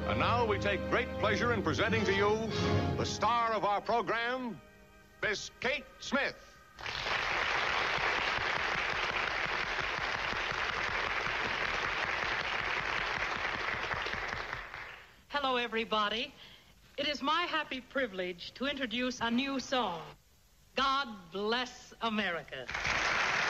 And now we take great pleasure in presenting to you the star of our program, Miss Kate Smith. Hello, everybody. It is my happy privilege to introduce a new song, God Bless America.